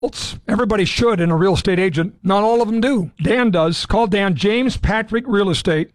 Everybody should in a real estate agent. Not all of them do. Dan does. Call Dan, James Patrick Real Estate,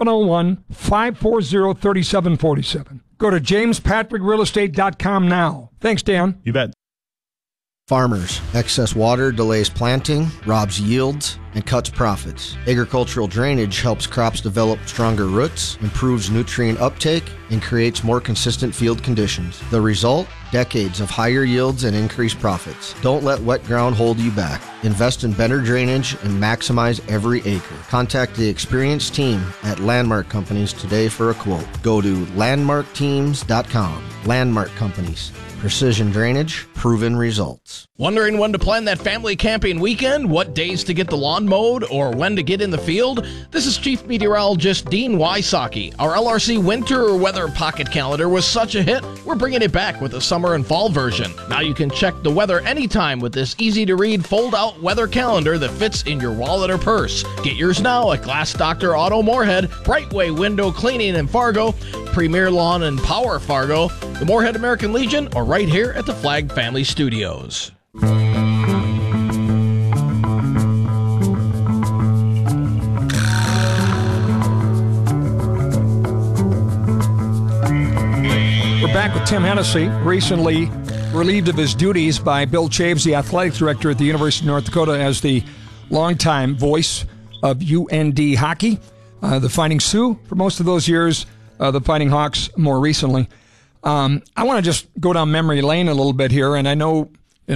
701-540-3747. Go to jamespatrickrealestate.com now. Thanks, Dan. You bet. Farmers. Excess water delays planting, robs yields, and cuts profits. Agricultural drainage helps crops develop stronger roots, improves nutrient uptake, and creates more consistent field conditions. The result? Decades of higher yields and increased profits. Don't let wet ground hold you back. Invest in better drainage and maximize every acre. Contact the experienced team at Landmark Companies today for a quote. Go to landmarkteams.com. Landmark Companies. Precision drainage, proven results. Wondering when to plan that family camping weekend? What days to get the lawn mowed or when to get in the field? This is Chief Meteorologist Dean Wysocki. Our LRC winter weather pocket calendar was such a hit, we're bringing it back with a summer and fall version. Now you can check the weather anytime with this easy-to-read fold-out weather calendar that fits in your wallet or purse. Get yours now at Glass Doctor Auto Moorhead, Brightway Window Cleaning in Fargo, Premier Lawn and Power Fargo, the Moorhead American Legion, or right here at the Flag Family Studios. We're back with Tim Hennessy, recently relieved of his duties by Bill Chaves, the athletic director at the University of North Dakota, as the longtime voice of UND hockey. The Fighting Sioux for most of those years, the Fighting Hawks more recently. I want to just go down memory lane a little bit here, and I know,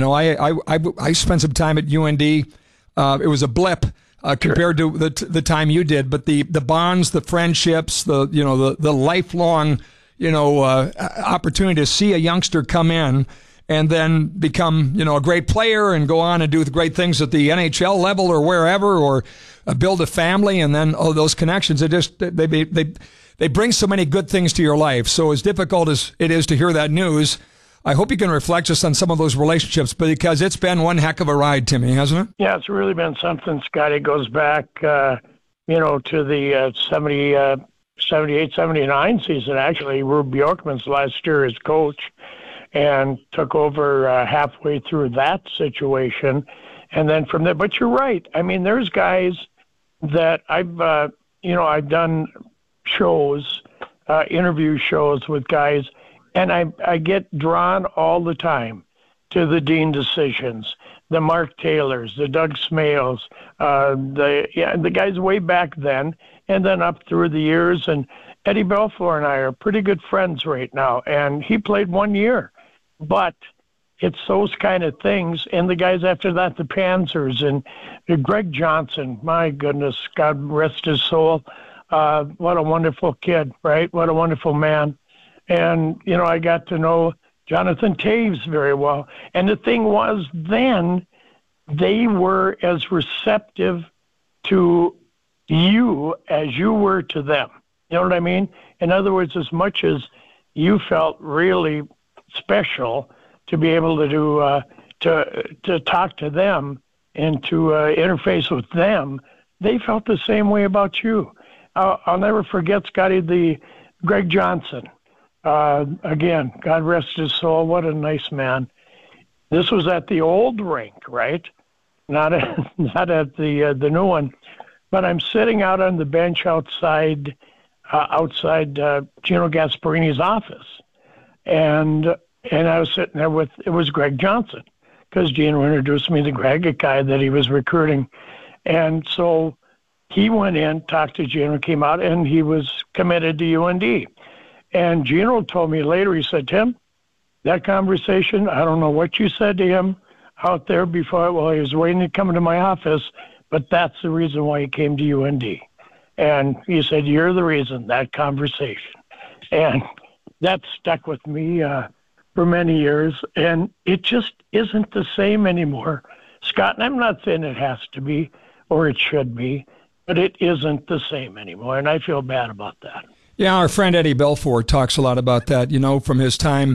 I spent some time at UND. It was a blip compared to the time you did, but the bonds, the friendships, the lifelong, opportunity to see a youngster come in and then become, a great player and go on and do great things at the NHL level or wherever, or build a family, and then those connections. They bring so many good things to your life. So as difficult as it is to hear that news, I hope you can reflect just on some of those relationships, because it's been one heck of a ride, Timmy, hasn't it? Yeah, it's really been something, Scott. It goes back, to the 78, 79 season, actually. Rube Bjorkman's last year as coach, and took over halfway through that situation. And then from there, but you're right. I mean, there's guys that I've done shows, interview shows with guys, and I get drawn all the time to the Dean decisions, the Mark Taylors, the Doug Smales, the guys way back then, and then up through the years. And Eddie Belfour and I are pretty good friends right now, and he played 1 year. But it's those kind of things. And the guys after that, the Panzers and Greg Johnson, my goodness, God rest his soul. What a wonderful kid, right? What a wonderful man. And, I got to know Jonathan Taves very well. And the thing was then, they were as receptive to you as you were to them. You know what I mean? In other words, as much as you felt really special to be able to do, to talk to them and to interface with them, they felt the same way about you. I'll never forget, Scotty, the Greg Johnson. Again, God rest his soul. What a nice man. This was at the old rink, right? Not at the new one. But I'm sitting out on the bench outside Gino Gasparini's office, and I was sitting there it was Greg Johnson, because Gino introduced me to Greg, a guy that he was recruiting, and so he went in, talked to Gino, came out, and he was committed to UND. And Gino told me later, he said, Tim, that conversation, I don't know what you said to him out there before, well, he was waiting to come into my office, but that's the reason why he came to UND. And he said, you're the reason, that conversation. And that stuck with me for many years, and it just isn't the same anymore, Scott. And I'm not saying it has to be or it should be, but it isn't the same anymore, and I feel bad about that. Yeah, our friend Eddie Belfour talks a lot about that, from his time,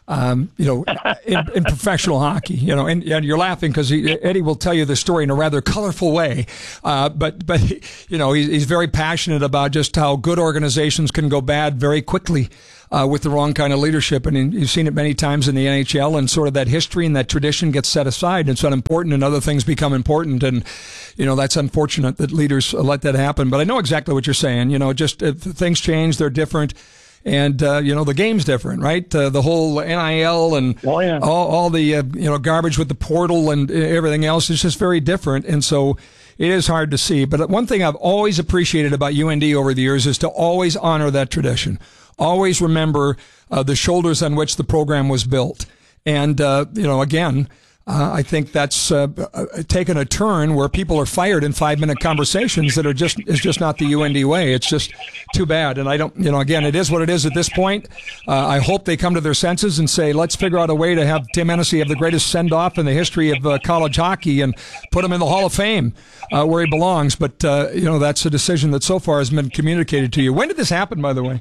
in professional hockey, and you're laughing because Eddie will tell you the story in a rather colorful way. But he's very passionate about just how good organizations can go bad very quickly. with the wrong kind of leadership. And you've seen it many times in the NHL, and sort of that history and that tradition gets set aside. It's unimportant, and other things become important. And, that's unfortunate that leaders let that happen. But I know exactly what you're saying. Just if things change, they're different. And, the game's different, right? The whole NIL and all the, garbage with the portal and everything else is just very different. And so it is hard to see. But one thing I've always appreciated about UND over the years is to always honor that tradition. Always remember the shoulders on which the program was built. And, again, I think that's taken a turn where people are fired in 5-minute conversations that is just not the UND way. It's just too bad. And I don't, again, it is what it is at this point. I hope they come to their senses and say, let's figure out a way to have Tim Hennessy have the greatest send-off in the history of college hockey and put him in the Hall of Fame where he belongs. But, that's a decision that so far has been communicated to you. When did this happen, by the way?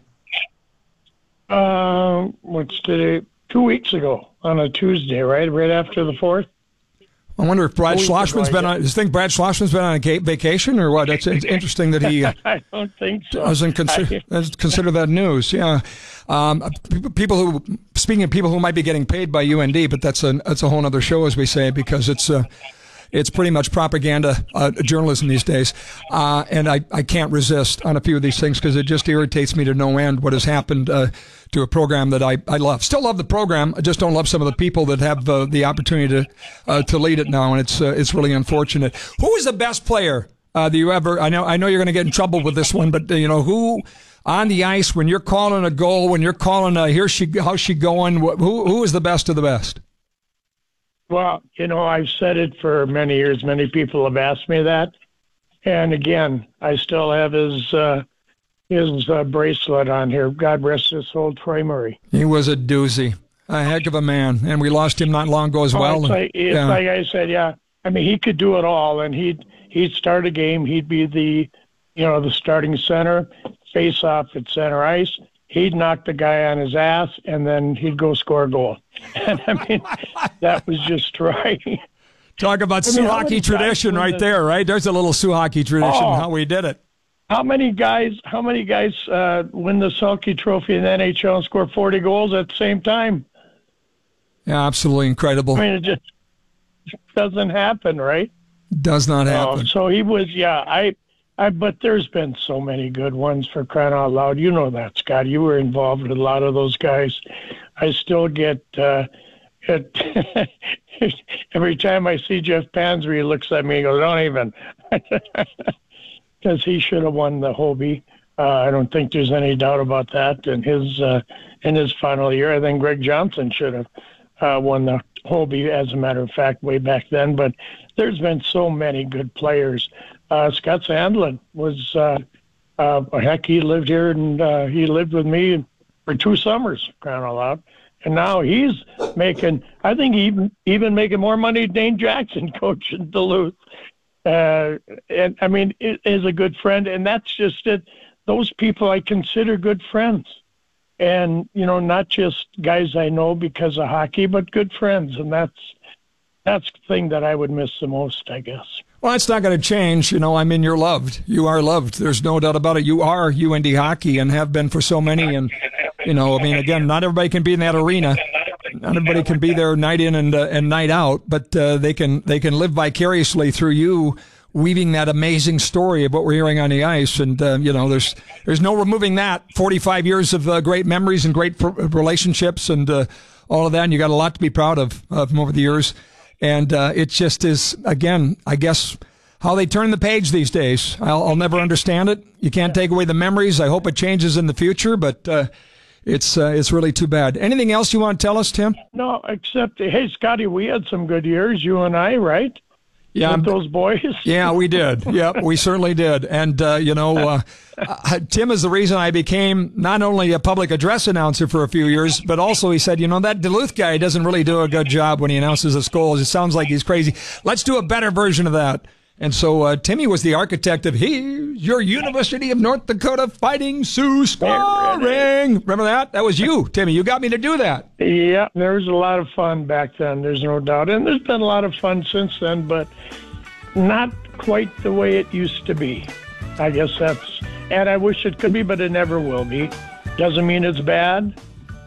What's today? 2 weeks ago on a Tuesday, right after the 4th. I wonder if Brad Schlossman's been on. Do you think Brad Schlossman's been on a vacation or what? It's interesting that he. I don't think so. Doesn't consider that news. Yeah, speaking of people who might be getting paid by UND, but that's a whole other show, as we say, because it's pretty much propaganda journalism these days. And I can't resist on a few of these things because it just irritates me to no end what has happened to a program that I love. Still love the program. I just don't love some of the people that have the opportunity to lead it now, and it's really unfortunate. Who is the best player that you ever? I know you're going to get in trouble with this one, but who on the ice when you're calling a goal, when you're calling how's she going? Who is the best of the best? Well, I've said it for many years. Many people have asked me that. And again, I still have his bracelet on here. God rest his soul, Troy Murray. He was a doozy, a heck of a man. And we lost him not long ago as well. It's like I said, yeah. I mean, he could do it all. And he'd start a game. He'd be the starting center, face off at center ice. He'd knock the guy on his ass, and then he'd go score a goal. And, I mean, that was just right. Talk about Sioux hockey tradition right there, right? There's a little Sioux hockey tradition, how we did it. How many guys win the Selke Trophy in the NHL and score 40 goals at the same time? Yeah, absolutely incredible. I mean, it just doesn't happen, right? Does not happen. So he was, but there's been so many good ones, for crying out loud. You know that, Scott. You were involved with a lot of those guys. I still get every time I see Jeff Pansry, he looks at me and goes, don't even. Because he should have won the Hobey. I don't think there's any doubt about that. In his final year, I think Greg Johnson should have won the Hobey, as a matter of fact, way back then. But there's been so many good players. Scott Sandlin was, heck, he lived here and he lived with me for 2 summers, crying out loud. And now he's making, I think, even making more money than Dane Jackson coaching Duluth. And I mean, it is a good friend, and that's just it. Those people I consider good friends. And, not just guys I know because of hockey, but good friends. And that's the thing that I would miss the most, I guess. Well, it's not going to change. I mean, you're loved. You are loved. There's no doubt about it. You are UND hockey and have been for so many. And, I mean, again, not everybody can be in that arena. Not everybody can be there night in and night out, but they can live vicariously through you, weaving that amazing story of what we're hearing on the ice. And, there's no removing that. 45 years of great memories and great relationships and all of that. And you got a lot to be proud of them over the years. And it just is, again, I guess, how they turn the page these days. I'll never understand it. You can't take away the memories. I hope it changes in the future, but it's really too bad. Anything else you want to tell us, Tim? No, except, hey, Scotty, we had some good years, you and I, right? Yeah, with those boys. Yeah, we did. Yeah, we certainly did. And Tim is the reason I became not only a public address announcer for a few years, but also he said, that Duluth guy doesn't really do a good job when he announces his goals. It sounds like he's crazy. Let's do a better version of that. And so Timmy was the architect of your University of North Dakota Fighting Sioux scoring. Remember that? That was you, Timmy. You got me to do that. Yeah, there was a lot of fun back then. There's no doubt. And there's been a lot of fun since then, but not quite the way it used to be. I guess and I wish it could be, but it never will be. Doesn't mean it's bad,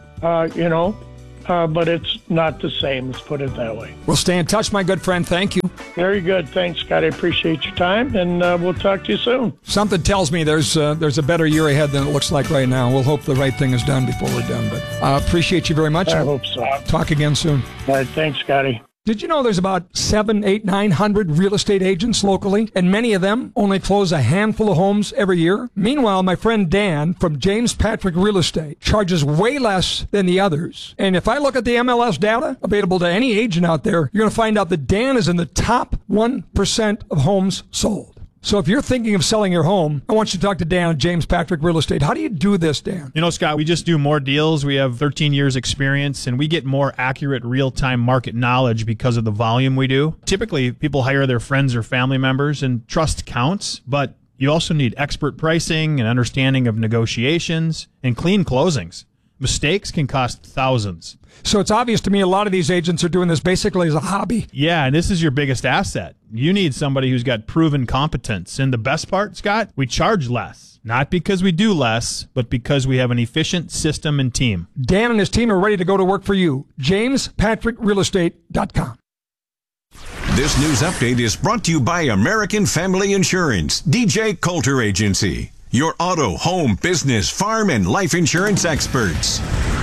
but it's not the same. Let's put it that way. We'll stay in touch, my good friend. Thank you. Very good. Thanks, Scott. I appreciate your time, and we'll talk to you soon. Something tells me there's a better year ahead than it looks like right now. We'll hope the right thing is done before we're done. But appreciate you very much. I hope so. Talk again soon. All right. Thanks, Scotty. Did you know there's about 700, 800, 900 real estate agents locally, and many of them only close a handful of homes every year? Meanwhile, my friend Dan from James Patrick Real Estate charges way less than the others. And if I look at the MLS data available to any agent out there, you're going to find out that Dan is in the top 1% of homes sold. So if you're thinking of selling your home, I want you to talk to Dan at James Patrick Real Estate. How do you do this, Dan? You know, Scott, we just do more deals. We have 13 years experience, and we get more accurate real-time market knowledge because of the volume we do. Typically, people hire their friends or family members, and trust counts, but you also need expert pricing and understanding of negotiations and clean closings. Mistakes can cost thousands. So it's obvious to me a lot of these agents are doing this basically as a hobby. Yeah, and this is your biggest asset. You need somebody who's got proven competence. And the best part, Scott, we charge less. Not because we do less, but because we have an efficient system and team. Dan and his team are ready to go to work for you. JamesPatrickRealEstate.com. This news update is brought to you by American Family Insurance, DJ Coulter Agency, your auto, home, business, farm, and life insurance experts.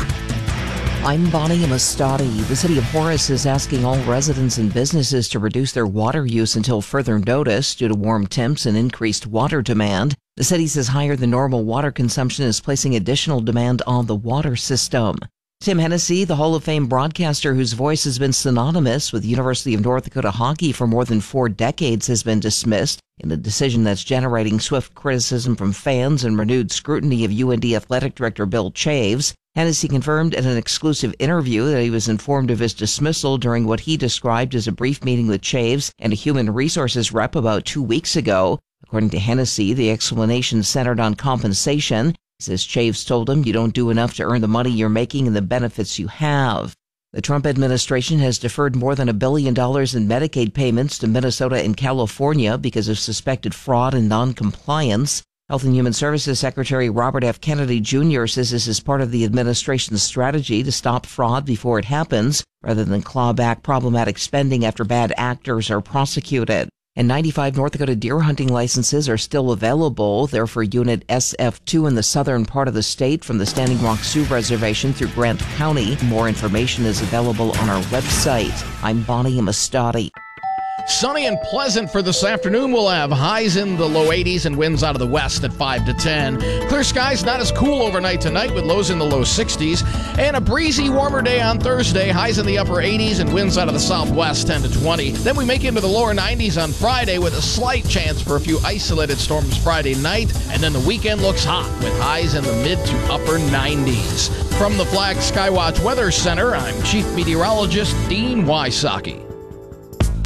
I'm Bonnie Amistadi. The city of Horace is asking all residents and businesses to reduce their water use until further notice due to warm temps and increased water demand. The city says higher than normal water consumption is placing additional demand on the water system. Tim Hennessy, the Hall of Fame broadcaster whose voice has been synonymous with University of North Dakota hockey for more than 4 decades, has been dismissed in a decision that's generating swift criticism from fans and renewed scrutiny of UND athletic director Bill Chaves. Hennessy confirmed in an exclusive interview that he was informed of his dismissal during what he described as a brief meeting with Chaves and a human resources rep about 2 weeks ago. According to Hennessy, the explanation centered on compensation. He says Chaves told him, "You don't do enough to earn the money you're making and the benefits you have." The Trump administration has deferred more than $1 billion in Medicaid payments to Minnesota and California because of suspected fraud and noncompliance. Health and Human Services Secretary Robert F. Kennedy Jr. says this is part of the administration's strategy to stop fraud before it happens, rather than claw back problematic spending after bad actors are prosecuted. And 95 North Dakota deer hunting licenses are still available. They're for Unit SF2 in the southern part of the state from the Standing Rock Sioux Reservation through Grant County. More information is available on our website. I'm Bonnie Amistadi. Sunny and pleasant for this afternoon. We'll have highs in the low 80s and winds out of the west at 5 to 10. Clear skies, not as cool overnight tonight with lows in the low 60s. And a breezy, warmer day on Thursday. Highs in the upper 80s and winds out of the southwest 10 to 20. Then we make it into the lower 90s on Friday with a slight chance for a few isolated storms Friday night. And then the weekend looks hot with highs in the mid to upper 90s. From the Flag Skywatch Weather Center, I'm Chief Meteorologist Dean Wysocki.